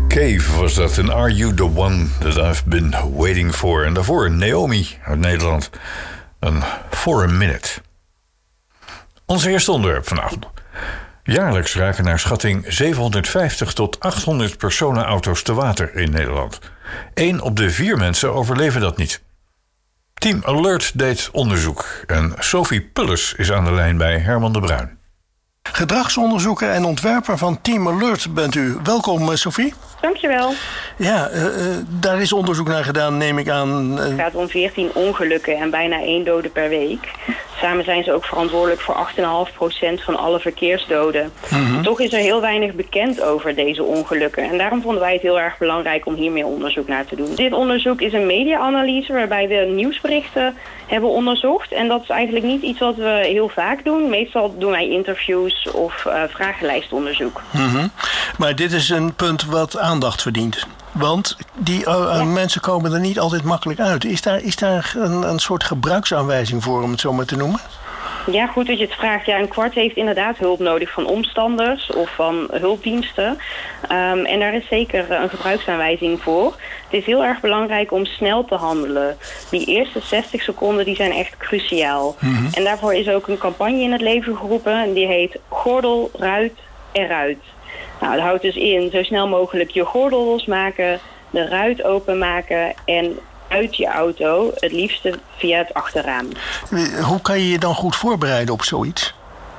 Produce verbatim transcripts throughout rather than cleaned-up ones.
Cave was dat. En Are You The One That I've Been Waiting For. En daarvoor Naomi uit Nederland. En For A Minute. Ons eerste onderwerp vanavond. Jaarlijks raken naar schatting zevenhonderdvijftig tot achthonderd personenauto's te water in Nederland. Eén op de vier mensen overleven dat niet. Team Alert deed onderzoek. En Sophie Pulles is aan de lijn bij Herman de Bruin. Gedragsonderzoeker en ontwerper van Team Alert bent u. Welkom, Sophie. Dankjewel. Ja, uh, uh, daar is onderzoek naar gedaan, neem ik aan. Uh... Het gaat om veertien ongelukken en bijna één dode per week. Samen zijn ze ook verantwoordelijk voor acht komma vijf procent van alle verkeersdoden. Mm-hmm. Toch is er heel weinig bekend over deze ongelukken. En daarom vonden wij het heel erg belangrijk om hier meer onderzoek naar te doen. Dit onderzoek is een media-analyse waarbij we nieuwsberichten hebben onderzocht. En dat is eigenlijk niet iets wat we heel vaak doen. Meestal doen wij interviews of uh, vragenlijstonderzoek. Mm-hmm. Maar dit is een punt wat aandacht verdient. Want die uh, ja. mensen komen er niet altijd makkelijk uit. Is daar, is daar een, een soort gebruiksaanwijzing voor, om het zo maar te noemen? Ja, goed dat je het vraagt. Ja, een kwart heeft inderdaad hulp nodig van omstanders of van hulpdiensten. Um, en daar is zeker een gebruiksaanwijzing voor. Het is heel erg belangrijk om snel te handelen. Die eerste zestig seconden die zijn echt cruciaal. Mm-hmm. En daarvoor is ook een campagne in het leven geroepen. En die heet Gordel, Ruit, Eruit. Nou, dat houdt dus in zo snel mogelijk je gordel losmaken, de ruit openmaken en uit je auto, het liefste via het achterraam. Hoe kan je je dan goed voorbereiden op zoiets?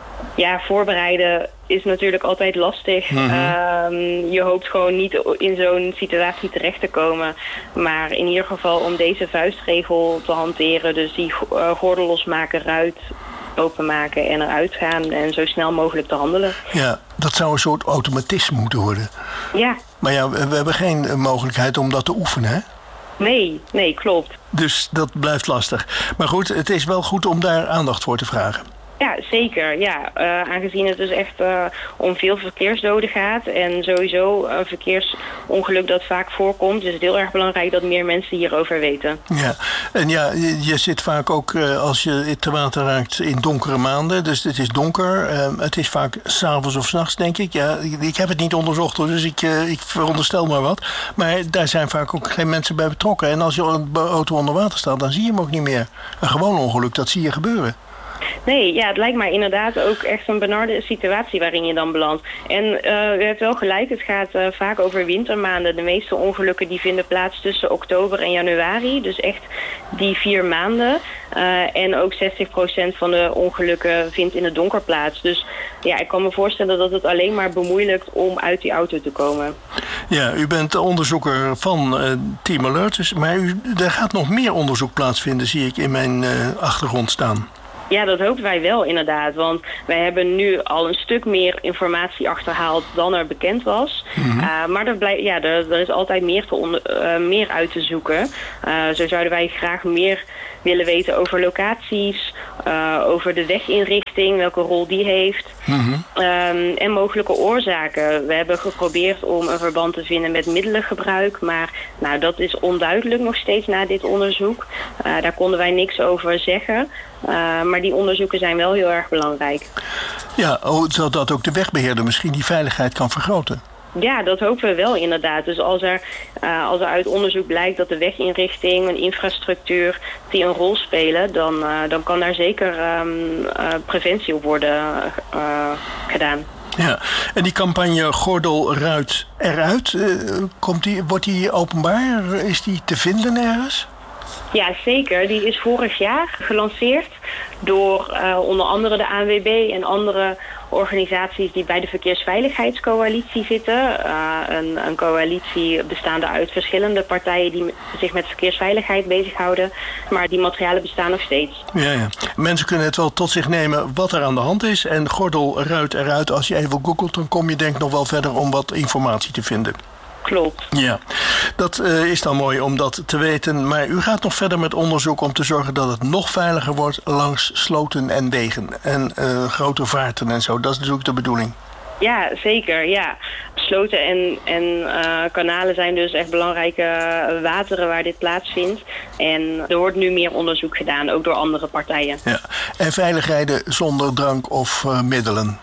Ja, voorbereiden is natuurlijk altijd lastig. Mm-hmm. Um, je hoopt gewoon niet in zo'n situatie terecht te komen. Maar in ieder geval om deze vuistregel te hanteren, dus die uh, gordel losmaken, ruit openmaken en eruit gaan en zo snel mogelijk te handelen. Ja, dat zou een soort automatisme moeten worden. Ja. Maar ja, we hebben geen mogelijkheid om dat te oefenen, hè? Nee, nee, klopt. Dus dat blijft lastig. Maar goed, het is wel goed om daar aandacht voor te vragen. Ja, zeker. Ja. Uh, aangezien het dus echt uh, om veel verkeersdoden gaat en sowieso een verkeersongeluk dat vaak voorkomt, is het heel erg belangrijk dat meer mensen hierover weten. Ja, en ja, je, je zit vaak ook uh, als je te water raakt in donkere maanden. Dus het is donker. Uh, het is vaak 's avonds of 's nachts, denk ik. Ja, ik, ik heb het niet onderzocht, hoor, dus ik, uh, ik veronderstel maar wat. Maar daar zijn vaak ook geen mensen bij betrokken. En als je een auto onder water staat, dan zie je hem ook niet meer. Een gewoon ongeluk, dat zie je gebeuren. Nee, ja, het lijkt mij inderdaad ook echt een benarde situatie waarin je dan belandt. En uh, u hebt wel gelijk, het gaat uh, vaak over wintermaanden. De meeste ongelukken die vinden plaats tussen oktober en januari. Dus echt die vier maanden. Uh, en ook zestig procent van de ongelukken vindt in het donker plaats. Dus ja, ik kan me voorstellen dat het alleen maar bemoeilijkt om uit die auto te komen. Ja, u bent onderzoeker van uh, Team Alert. Dus, maar u, er gaat nog meer onderzoek plaatsvinden, zie ik in mijn uh, achtergrond staan. Ja, dat hopen wij wel inderdaad. Want wij hebben nu al een stuk meer informatie achterhaald dan er bekend was. Mm-hmm. Uh, maar er, blij- ja, er, er is altijd meer, te onder, uh, meer uit te zoeken. Uh, zo zouden wij graag meer willen weten over locaties, uh, over de weginrichting, welke rol die heeft. Mm-hmm. Um, en mogelijke oorzaken. We hebben geprobeerd om een verband te vinden met middelengebruik. Maar nou, dat is onduidelijk nog steeds na dit onderzoek. Uh, daar konden wij niks over zeggen. Uh, maar die onderzoeken zijn wel heel erg belangrijk. Ja, zodat ook de wegbeheerder misschien die veiligheid kan vergroten. Ja, dat hopen we wel inderdaad. Dus als er, uh, als er uit onderzoek blijkt dat de weginrichting en infrastructuur die een rol spelen, dan, uh, dan kan daar zeker um, uh, preventie op worden uh, gedaan. Ja, en die campagne Gordel, Ruit, Eruit, uh, komt die, wordt die openbaar? Is die te vinden ergens? Ja, zeker. Die is vorig jaar gelanceerd door uh, onder andere de A N W B en andere organisaties die bij de Verkeersveiligheidscoalitie zitten. Uh, een, een coalitie bestaande uit verschillende partijen die zich met verkeersveiligheid bezighouden. Maar die materialen bestaan nog steeds. Ja, ja. Mensen kunnen het wel tot zich nemen wat er aan de hand is. En Gordel, Ruit, Eruit. Als je even googelt, dan kom je denk ik nog wel verder om wat informatie te vinden. Klopt. Ja, dat uh, is dan mooi om dat te weten. Maar u gaat nog verder met onderzoek om te zorgen dat het nog veiliger wordt langs sloten en wegen. En uh, grote vaarten en zo. Dat is natuurlijk de bedoeling. Ja, zeker. Ja. Sloten en, en uh, kanalen zijn dus echt belangrijke wateren waar dit plaatsvindt. En er wordt nu meer onderzoek gedaan, ook door andere partijen. Ja. En veilig rijden zonder drank of uh, middelen.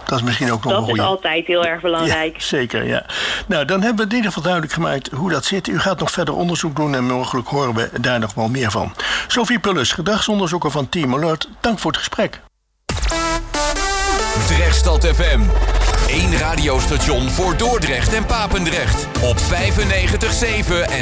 Dat is misschien ook nog Dat een is goeie. altijd heel erg belangrijk. Ja, zeker, ja. Nou, dan hebben we in ieder geval duidelijk gemaakt hoe dat zit. U gaat nog verder onderzoek doen en mogelijk horen we daar nog wel meer van. Sophie Pullus, gedragsonderzoeker van Team Alert. Dank voor het gesprek. Drechtstad F M. Eén radiostation voor Dordrecht en Papendrecht. Op vijfennegentig komma zeven en